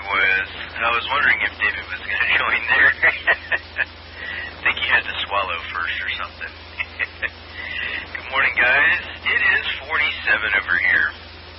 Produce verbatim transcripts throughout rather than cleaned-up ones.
was, I was wondering if David was going to join there. I think he had to swallow first or something. Good morning, guys. It is forty-seven over here.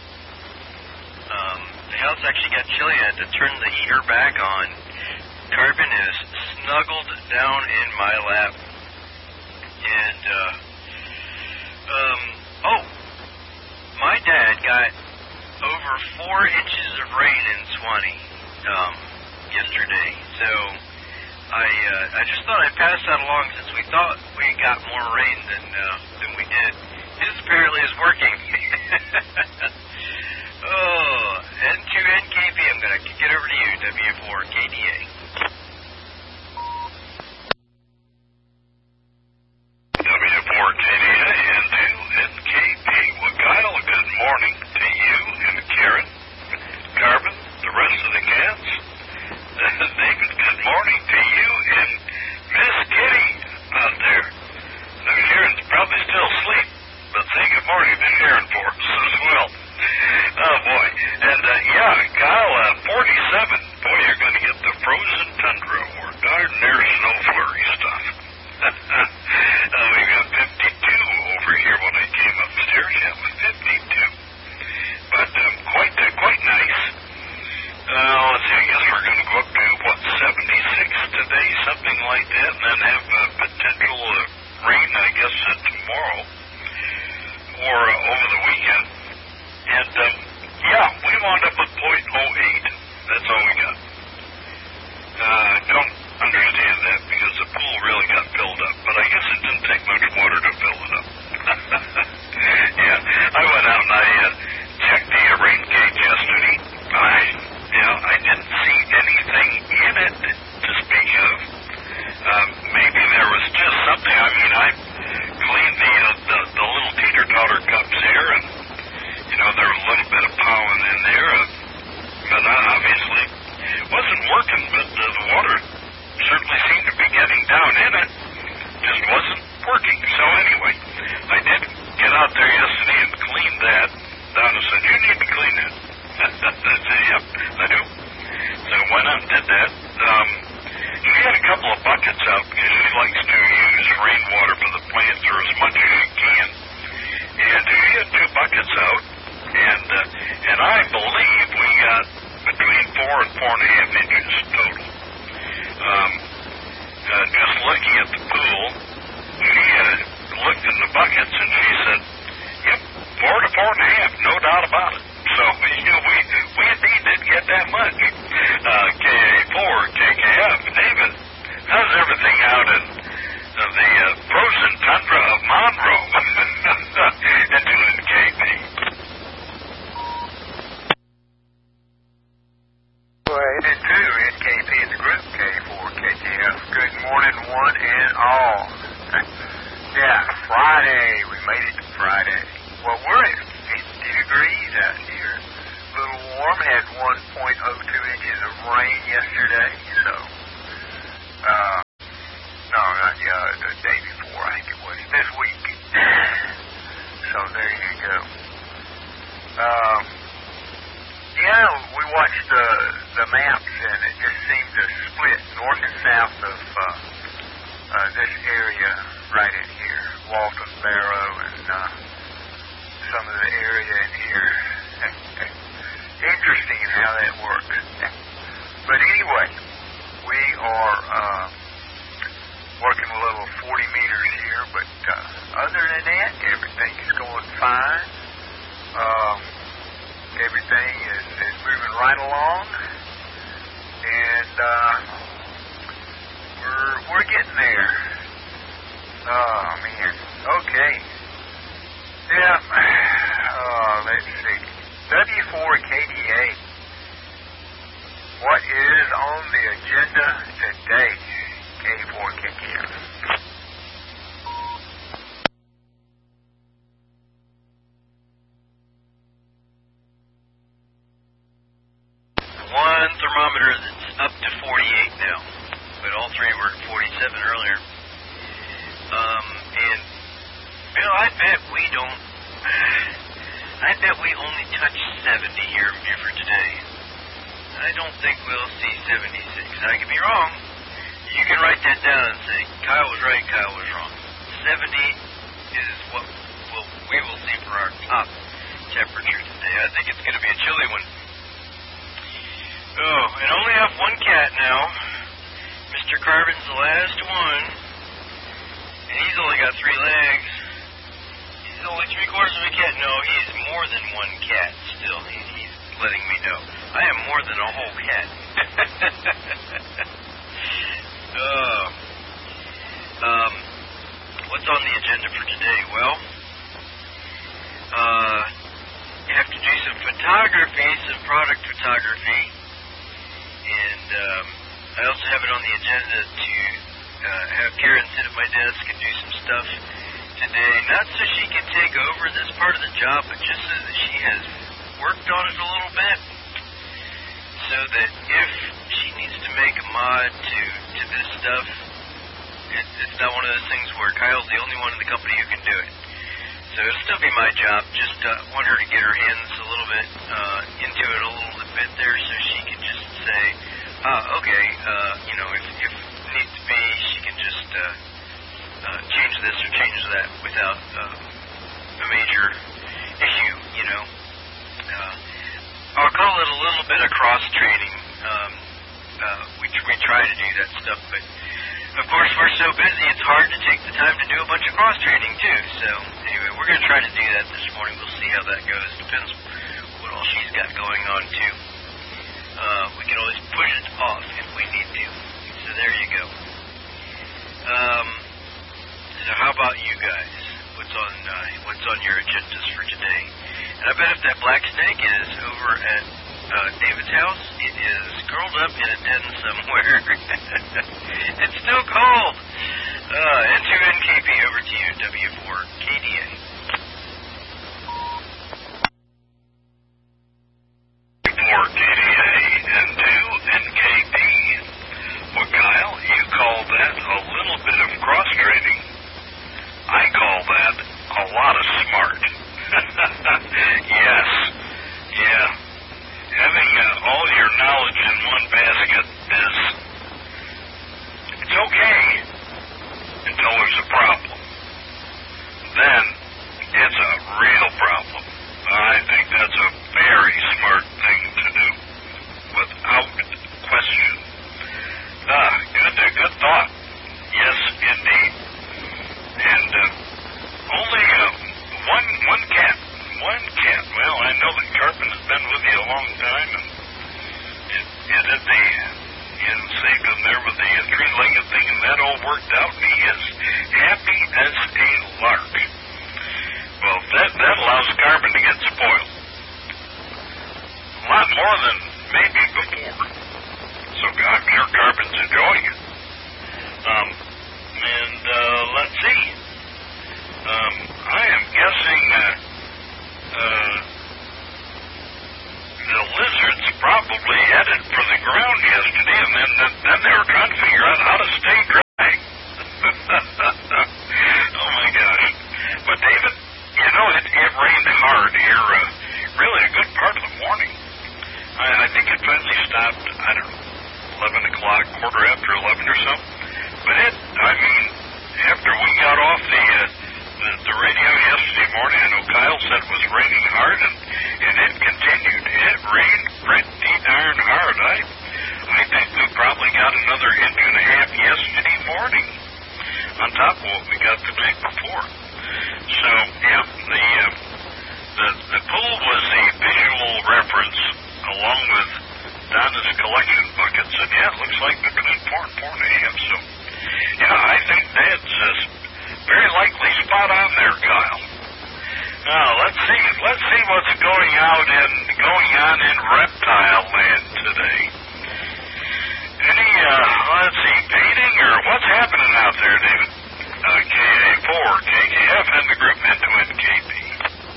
Um, the house actually got chilly. I had to turn the heater back on. Carbon is snuggled down in my lap. And, uh, um, oh, my dad got over four inches of rain in Swanee um, yesterday. So I uh, I just thought I'd pass that along since we thought we got more rain than uh, than we did. This apparently is working. Oh, N two N K P, I'm going to kick it over to you, W four K D A. W four K D A N two N K P. Well, Kyle, good morning to you and Karen, Carbon, the rest of the cats. David, good morning to you and Miss Kitty out there. No, Sharon's probably still asleep, but say good morning to Sharon for us as well. Oh, boy. And, uh, yeah, Kyle, uh, forty-seven. Boy, you're going to get the frozen tundra or darn near snow flurry stuff. uh, we got fifty-two over here when I came upstairs. Yeah, fifty-two. But um, quite uh, quite nice. Uh, let's see, I guess we're going to go up to, what, seventy-six today, something like that, and then have uh, potential uh, rain, I guess, uh, tomorrow or uh, over the weekend. And, um, yeah, we wound up with point oh eight. That's all we got. Uh, don't understand that because the pool really got filled up, but I guess it didn't take much water to fill it up. Yeah, I went out and I uh, checked the uh, rain gauge yesterday. I, you know, I didn't see anything in it to speak of. Um, maybe there was just something. I mean, I cleaned the, uh, the, the little teeter-totter cups here, and, you know, there was a little bit of pollen in there, uh, but uh, obviously it wasn't working, but uh, the water certainly seemed to be getting down in it. Just wasn't working. So anyway, I did get out there yesterday and clean that. Donna said, you need to clean that. I said, yep, I do. So I went out and did that. Um, she had a couple of buckets out because she likes to use rainwater for the plants or as much as she can. And she had two buckets out, and uh, and I believe we got between four and four and a half inches total. Um, uh, just looking at the pool, she uh, looked in the buckets and she said, yep, four to four and a half, no doubt about it. So, you know, we, we indeed didn't get that much. Uh, K A four, K K F, David, how's everything out in uh, the uh, frozen tundra of Monroe? And doing K P. Well, it is two N K P in the group, K four, K K F. Good morning, one and all. Yeah, Friday. We made it to Friday. Well, we're at fifty degrees out here. A little warm. Had one point oh two inches of rain yesterday. So, uh, no, not uh, the day before, I think it was. This week. So there you go. Um, yeah, we watched the the maps, and it just seemed to split north and south of uh, uh, this area right in here, Walton, Barrow, and uh, some of the area in here. Interesting how that works. But anyway, we are uh, working a little forty meters here, but uh, other than that, everything is going fine. Um, everything is, is moving right along, and uh, we're we're getting there. Oh man. Okay. Yeah. Uh, let's see. W four K D A. What is on the agenda today? K four K K F. One thermometer that's up to forty-eight now, but all three were at forty-seven earlier. Um, and, you know, I bet we don't, I bet we only touch seventy here in Buford today. I don't think we'll see seventy-six. I could be wrong. You can write that down and say, Kyle was right, Kyle was wrong. seventy is what we'll, we will see for our top temperature today. I think it's going to be a chilly one. Oh, and only have one cat now. Mister Carbon's the last one. And he's only got three legs. He's only three quarters of a cat. No, he's more than one cat still. He, he's letting me know. I am more than a whole cat. oh. Um, what's on the agenda for today? Well, uh, you have to do some photography, some product photography. And um, I also have it on the agenda to uh, have Karen sit at my desk and do some stuff today. Not so she can take over this part of the job, but just so that she has worked on it a little bit. So that if she needs to make a mod to, to this stuff, it, it's not one of those things where Kyle's the only one in the company who can do it. So it'll still be my job. Just uh, want her to get her hands a little bit uh, into it a little bit there so she can just say, ah, okay, uh, you know, if, if needs to be, she can just uh, uh, change this or change that without uh, a major issue, you know. Uh, I'll call it a little bit of cross-training. Um, uh, we, we try to do that stuff, but of course we're so busy it's hard to take the time to do a bunch of cross-training too. So anyway, we're going to try to do that this morning. We'll see how that goes. Depends what all she's got going on too. Uh, we can always push it off if we need to. So there you go. Um, so how about you guys? What's on uh, what's on your agendas for today? And I bet if that black snake is over at uh, David's house, it is curled up in a den somewhere. It's still cold. Uh, N two N K P, over to you, W four K D A. For K D A N two N K P. Well, Kyle, you call that a little bit of cross-training. I call that a lot of smart. Yes. Yeah. Having uh, all your knowledge in one basket is, it's okay until there's a problem. Then it's a real problem. I think that's a very smart thing to do, without question. Ah, good, uh, good thought. Yes, indeed. And uh, only uh, one one cat. One cat. Well, I know that Carpin has been with you a long time, and it, it did the, you know, saved him there with the uh, three-legged thing, and that all worked out, and he is happy as a lark. Well, that, that allows Carbon to get spoiled. A lot more than maybe before. So I'm sure Carbon's enjoying it. Um, and uh, let's see. Um, I am guessing uh, uh, the lizards probably headed for the ground yesterday, and then, then they were trying to figure out how to stay dry. Oh, my gosh. But, David, you know, it, it rained hard here, uh, really a good part of the morning. I, I think it finally stopped, I don't know, eleven o'clock, quarter after eleven or so. But it, I mean, after we got off the, uh, the, the radio yesterday morning, I know Kyle said it was raining hard, and, and it continued. It rained pretty darn hard. I, I think we probably got another inch and a half yesterday morning on top of what we got the night before. So, yeah, the, uh, the the pool was a visual reference along with Donna's collection buckets, and yeah, it looks like between four and four and a half. So, yeah, I think that's uh, very likely spot on there, Kyle. Now, let's see, let's see what's going out and going on in reptile